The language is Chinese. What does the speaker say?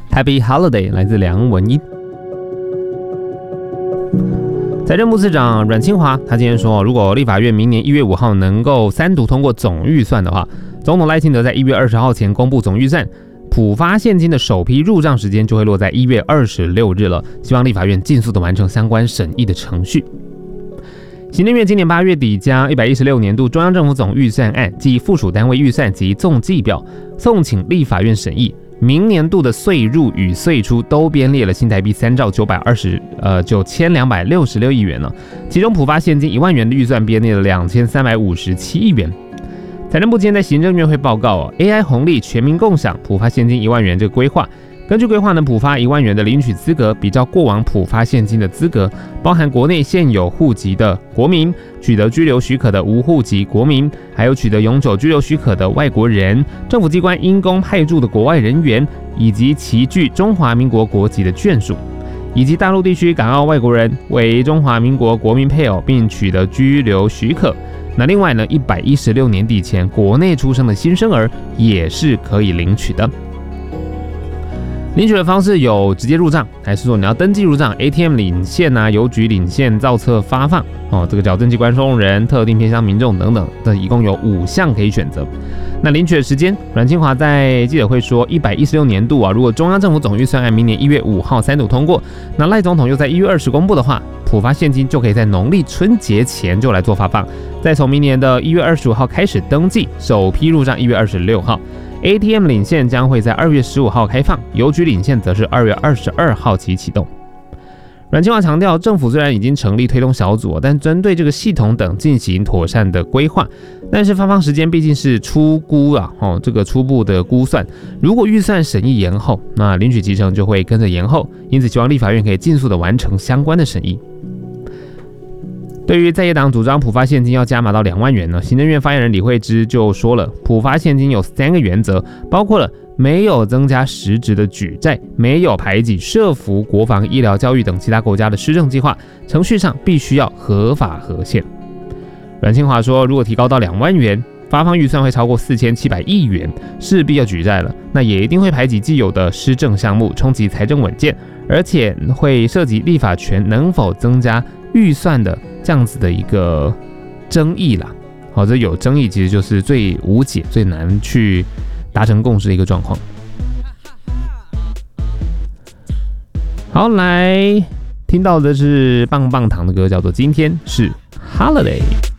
Happy Holiday 来自梁文音。财政部次长阮清华他今天说，如果立法院明年1月5号能够3读通过总预算的话，总统赖清德在1月20号前公布总预算，普发现金的首批入账时间就会落在1月26日了，希望立法院尽速的完成相关审议的程序。行政院今年8月底将116年度中央政府总预算案及附属单位预算及总计表送请立法院审议。明年度的岁入与岁出都编列了新台币3兆926266亿元了，其中普发现金1万元的预算编列了2357亿元。财政部今天在行政院会报告AI 红利全民共享普发现金1万元这个规划。根据规划呢，普发1万元的领取资格，比照过往普发现金的资格，包含国内现有户籍的国民、取得居留许可的无户籍国民，还有取得永久居留许可的外国人、政府机关因公派驻的国外人员，以及其具中华民国国籍的眷属，以及大陆地区港澳外国人为中华民国国民配偶并取得居留许可。那另外呢，116年底前国内出生的新生儿也是可以领取的。领取的方式有直接入账，还是说你要登记入账 ATM 领现邮局领现造册发放这个矫正机关收用人、特定偏乡民众等等，这一共有5项可以选择。那领取的时间，阮清华在记者会说，116年度如果中央政府总预算案明年1月5号3读通过，那赖总统又在1月20公布的话，普发现金就可以在农历春节前就来做发放，再从明年的1月25号开始登记，首批入账1月26号。ATM 领现将会在2月15号开放，邮局领现则是2月22号起启动。阮清华强调，政府虽然已经成立推动小组，但针对这个系统等进行妥善的规划，但是发放时间毕竟是初估这个初步的估算，如果预算审议延后，那领取期程就会跟着延后，因此希望立法院可以尽速的完成相关的审议。对于在野党主张普发现金要加码到2万元呢，行政院发言人李惠芝就说了，普发现金有3个原则，包括了没有增加实质的举债，没有排挤社福、国防、医疗、教育等其他国家的施政计划，程序上必须要合法合宪。阮清华说，如果提高到2万元，发放预算会超过4700亿元，势必要举债了，那也一定会排挤既有的施政项目，冲击财政稳健，而且会涉及立法权能否增加预算的这样子的一个争议啦。这有争议其实就是最无解、最难去达成共识的一个状况。好，来听到的是棒棒糖的歌，叫做《今天是 Holiday》。